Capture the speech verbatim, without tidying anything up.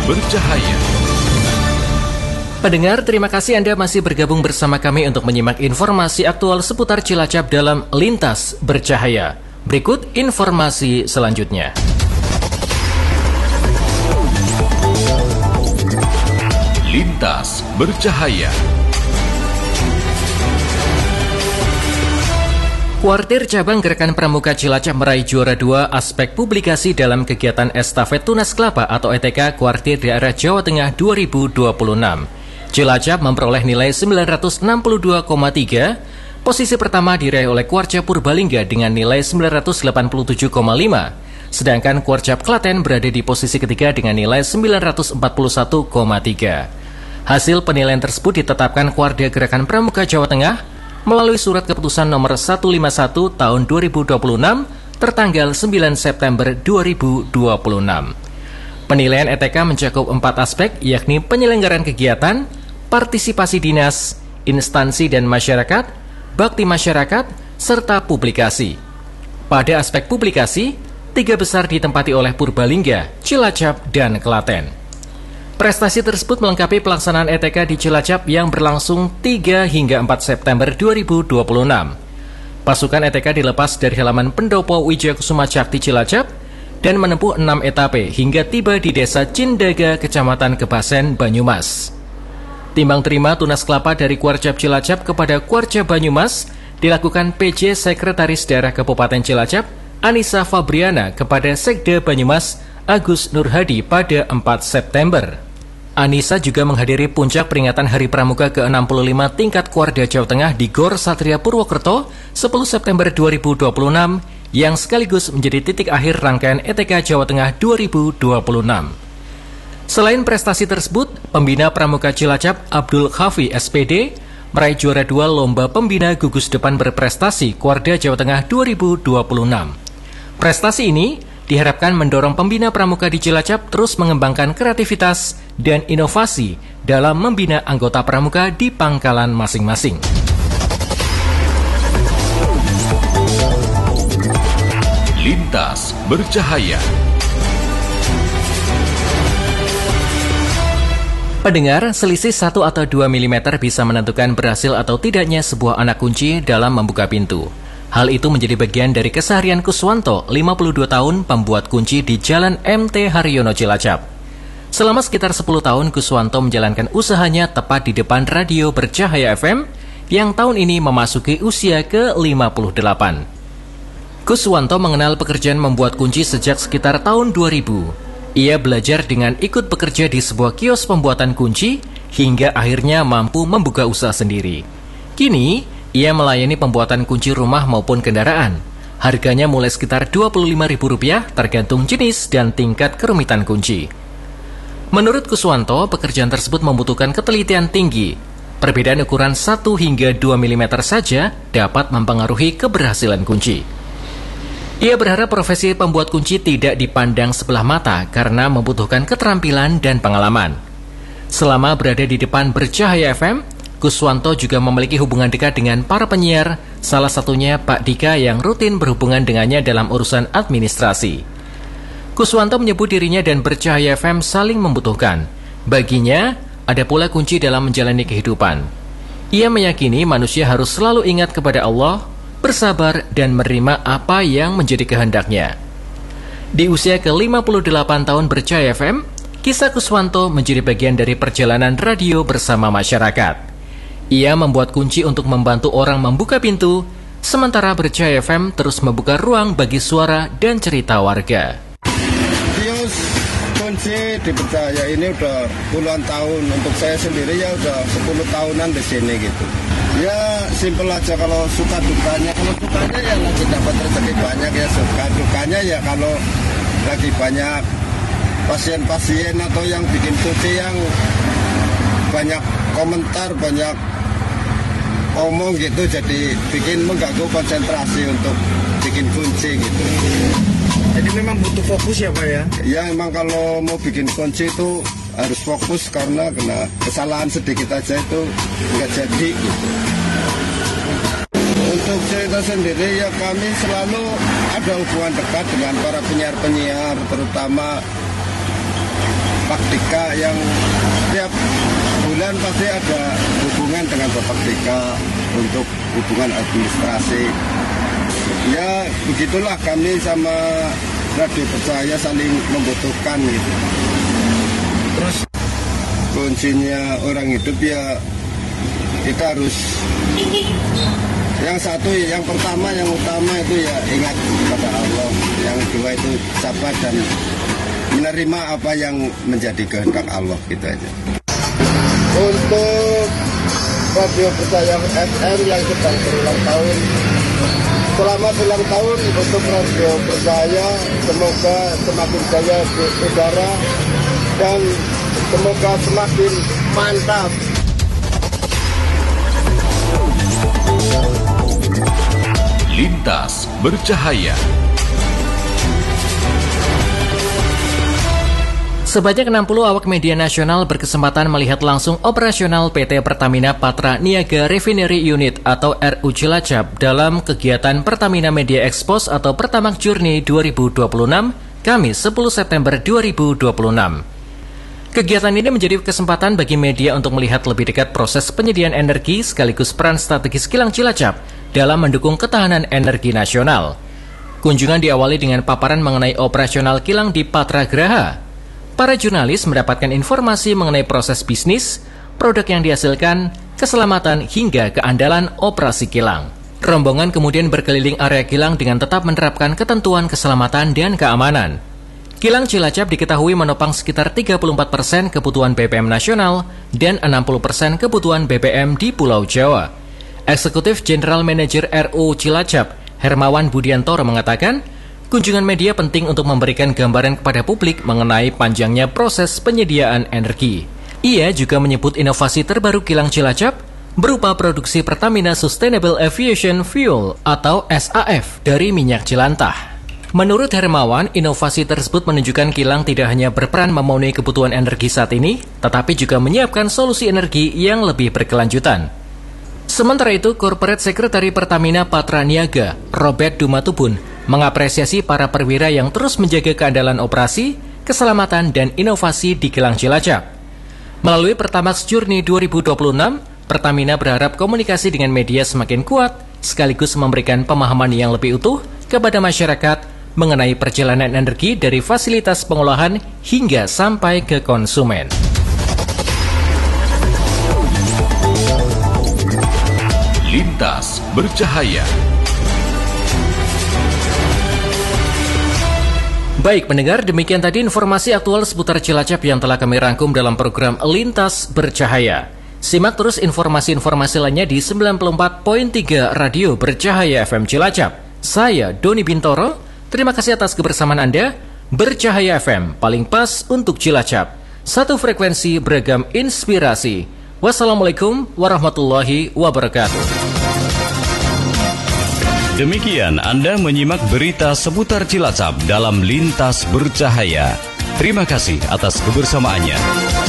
bercahaya. Pendengar, terima kasih Anda masih bergabung bersama kami untuk menyimak informasi aktual seputar Cilacap dalam Lintas Bercahaya. Berikut informasi selanjutnya. Lintas Bercahaya. Kuartir Cabang Gerakan Pramuka Cilacap meraih juara dua aspek publikasi dalam kegiatan Estafet Tunas Kelapa atau E T K Kuartir Daerah Jawa Tengah dua ribu dua puluh enam. Cilacap memperoleh nilai sembilan ratus enam puluh dua koma tiga, posisi pertama diraih oleh Kuarca Purbalingga dengan nilai sembilan ratus delapan puluh tujuh koma lima, sedangkan Kuarcap Klaten berada di posisi ketiga dengan nilai sembilan ratus empat puluh satu koma tiga. Hasil penilaian tersebut ditetapkan Kuarda Gerakan Pramuka Jawa Tengah melalui surat keputusan nomor seratus lima puluh satu tahun dua ribu dua puluh enam tertanggal sembilan September dua ribu dua puluh enam. Penilaian E T K mencakup empat aspek, yakni penyelenggaraan kegiatan, partisipasi dinas, instansi dan masyarakat, bakti masyarakat, serta publikasi. Pada aspek publikasi, tiga besar ditempati oleh Purbalingga, Cilacap, dan Klaten. Prestasi tersebut melengkapi pelaksanaan E T K di Cilacap yang berlangsung tiga hingga empat September dua ribu dua puluh enam. Pasukan E T K dilepas dari halaman Pendopo Wijayakusuma Cakti Cilacap dan menempuh enam etape hingga tiba di Desa Cindaga, Kecamatan Kebasen, Banyumas. Timbang terima tunas kelapa dari Kuarcap Cilacap kepada Kuarcap Banyumas dilakukan P J Sekretaris Daerah Kabupaten Cilacap, Anissa Fabriana, kepada Sekda Banyumas, Agus Nurhadi pada empat September. Anissa juga menghadiri puncak peringatan Hari Pramuka ke enam puluh lima tingkat Kuarda Jawa Tengah di Gor Satria Purwokerto sepuluh September dua ribu dua puluh enam yang sekaligus menjadi titik akhir rangkaian E T K Jawa Tengah dua ribu dua puluh enam. Selain prestasi tersebut, pembina Pramuka Cilacap Abdul Khafi S P D meraih juara dua Lomba Pembina Gugus Depan Berprestasi Kuarda Jawa Tengah dua ribu dua puluh enam. Prestasi ini diharapkan mendorong pembina pramuka di Cilacap terus mengembangkan kreativitas dan inovasi dalam membina anggota pramuka di pangkalan masing-masing. Lintas Bercahaya. Pendengar, selisih satu atau dua milimeter bisa menentukan berhasil atau tidaknya sebuah anak kunci dalam membuka pintu. Hal itu menjadi bagian dari keseharian Kuswanto, lima puluh dua tahun, pembuat kunci di Jalan M T Haryono Cilacap. Selama sekitar sepuluh tahun, Kuswanto menjalankan usahanya tepat di depan Radio Bercahaya F M, yang tahun ini memasuki usia ke lima puluh delapan. Kuswanto mengenal pekerjaan membuat kunci sejak sekitar tahun dua ribu. Ia belajar dengan ikut bekerja di sebuah kios pembuatan kunci, hingga akhirnya mampu membuka usaha sendiri. Kini, ia melayani pembuatan kunci rumah maupun kendaraan. Harganya mulai sekitar dua puluh lima ribu rupiah tergantung jenis dan tingkat kerumitan kunci. Menurut Kuswanto, pekerjaan tersebut membutuhkan ketelitian tinggi. Perbedaan ukuran satu hingga dua milimeter saja dapat mempengaruhi keberhasilan kunci. Ia berharap profesi pembuat kunci tidak dipandang sebelah mata karena membutuhkan keterampilan dan pengalaman. Selama berada di depan Bercahaya F M, Kuswanto juga memiliki hubungan dekat dengan para penyiar, salah satunya Pak Dika yang rutin berhubungan dengannya dalam urusan administrasi. Kuswanto menyebut dirinya dan Bercahaya F M saling membutuhkan. Baginya, ada pula kunci dalam menjalani kehidupan. Ia meyakini manusia harus selalu ingat kepada Allah, bersabar, dan menerima apa yang menjadi kehendaknya. Di usia ke lima puluh delapan tahun Bercahaya F M, kisah Kuswanto menjadi bagian dari perjalanan radio bersama masyarakat. Ia membuat kunci untuk membantu orang membuka pintu, sementara Bercahaya F M terus membuka ruang bagi suara dan cerita warga. Kios kunci di Bercahaya ini udah puluhan tahun. Untuk saya sendiri ya udah sepuluh tahunan di sini gitu. Ya simpel aja, kalau suka dukanya. Kalau dukanya ya lagi dapat rezeki banyak ya, suka dukanya ya kalau lagi banyak pasien-pasien atau yang bikin kunci yang banyak komentar, banyak omong gitu, jadi bikin mengganggu konsentrasi untuk bikin kunci gitu. Jadi memang butuh fokus ya Pak ya? Ya emang kalau mau bikin kunci itu harus fokus, karena kena kesalahan sedikit aja itu nggak jadi gitu. Untuk cerita sendiri ya kami selalu ada hubungan dekat dengan para penyiar-penyiar, terutama Pak Dika yang setiap bulan pasti ada hubungan dengan Bapak Dika untuk hubungan administrasi. Ya begitulah kami sama Radio Bercahaya saling membutuhkan gitu. Terus kuncinya orang hidup ya kita harus yang satu, yang pertama, yang utama itu ya ingat kepada Allah. Yang kedua itu sabar dan menerima apa yang menjadi kehendak Allah, gitu aja. Untuk Radio Bercahaya F M yang sedang berulang tahun, selamat ulang tahun untuk Radio Bercahaya. Semoga semakin jaya di udara dan semoga semakin mantap. Lintas Bercahaya. Sebanyak enam puluh awak media nasional berkesempatan melihat langsung operasional P T Pertamina Patra Niaga Refinery Unit atau R U Cilacap dalam kegiatan Pertamina Media Expos atau Pertamax Journey dua ribu dua puluh enam, Kamis sepuluh September dua ribu dua puluh enam. Kegiatan ini menjadi kesempatan bagi media untuk melihat lebih dekat proses penyediaan energi sekaligus peran strategis kilang Cilacap dalam mendukung ketahanan energi nasional. Kunjungan diawali dengan paparan mengenai operasional kilang di Patra Graha. Para jurnalis mendapatkan informasi mengenai proses bisnis, produk yang dihasilkan, keselamatan hingga keandalan operasi kilang. Rombongan kemudian berkeliling area kilang dengan tetap menerapkan ketentuan keselamatan dan keamanan. Kilang Cilacap diketahui menopang sekitar tiga puluh empat persen kebutuhan B B M nasional dan enam puluh persen kebutuhan B B M di Pulau Jawa. Eksekutif General Manager R U Cilacap, Hermawan Budiantoro mengatakan, kunjungan media penting untuk memberikan gambaran kepada publik mengenai panjangnya proses penyediaan energi. Ia juga menyebut inovasi terbaru kilang Cilacap berupa produksi Pertamina Sustainable Aviation Fuel atau S A F dari minyak jelantah. Menurut Hermawan, inovasi tersebut menunjukkan kilang tidak hanya berperan memenuhi kebutuhan energi saat ini, tetapi juga menyiapkan solusi energi yang lebih berkelanjutan. Sementara itu, Corporate Secretary Pertamina Patra Niaga, Robert Dumatubun, mengapresiasi para perwira yang terus menjaga keandalan operasi, keselamatan, dan inovasi di kilang Cilacap. Melalui Pertamax Journey dua ribu dua puluh enam, Pertamina berharap komunikasi dengan media semakin kuat, sekaligus memberikan pemahaman yang lebih utuh kepada masyarakat mengenai perjalanan energi dari fasilitas pengolahan hingga sampai ke konsumen. Lintas Bercahaya. Baik pendengar, demikian tadi informasi aktual seputar Cilacap yang telah kami rangkum dalam program Lintas Bercahaya. Simak terus informasi-informasi lainnya di sembilan puluh empat koma tiga Radio Bercahaya F M Cilacap. Saya Doni Bintoro. Terima kasih atas kebersamaan Anda. Bercahaya F M, paling pas untuk Cilacap. Satu frekuensi, beragam inspirasi. Wassalamualaikum warahmatullahi wabarakatuh. Demikian Anda menyimak berita seputar Cilacap dalam Lintas Bercahaya. Terima kasih atas kebersamaannya.